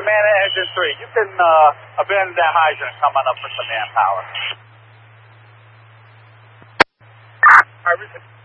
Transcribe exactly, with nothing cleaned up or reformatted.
man at engine three. You can uh, abandon that hydrant and come on up for some manpower. All right,